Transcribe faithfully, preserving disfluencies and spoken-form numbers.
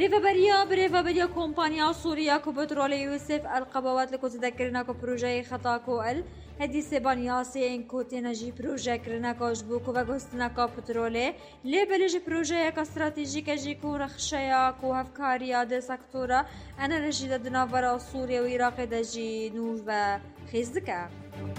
ريفابريا بريفابريا كومبانيا سوريا كو بترول يوسف القبوات لكو تذكرنا كو بروجي خطا كو ال هدي سيبانياسي انكو تنجي بروجي كرنا كو جبوكو وغوستنا كو بترولي لبلج بروجي كا استراتيجيكا جيكو رخشيا كو هفكاريا دي سكتورا انا رجي دنافرا سوريا وعراق دجي نوش و خيزدكا